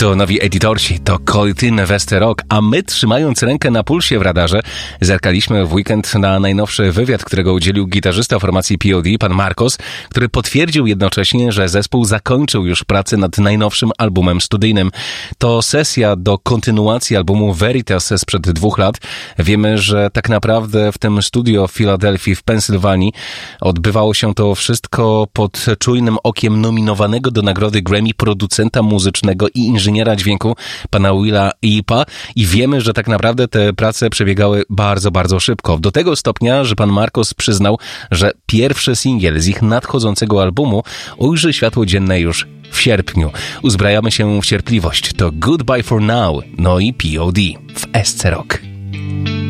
To nowi edytorsi, to Coltin Westerok, a my, trzymając rękę na pulsie w radarze, zerkaliśmy w weekend na najnowszy wywiad, którego udzielił gitarzysta formacji POD, pan Marcos, który potwierdził jednocześnie, że zespół zakończył już pracę nad najnowszym albumem studyjnym. To sesja do kontynuacji albumu Veritas sprzed 2 lat. Wiemy, że tak naprawdę w tym studio w Filadelfii, w Pensylwanii, odbywało się to wszystko pod czujnym okiem nominowanego do nagrody Grammy producenta muzycznego i inżyniera dźwięku, pana Willa Ypa, i wiemy, że tak naprawdę te prace przebiegały bardzo, bardzo szybko. Do tego stopnia, że pan Marcos przyznał, że pierwszy singiel z ich nadchodzącego albumu ujrzy światło dzienne już w sierpniu. Uzbrajamy się w cierpliwość. To Goodbye for Now, no i POD w SC Rock.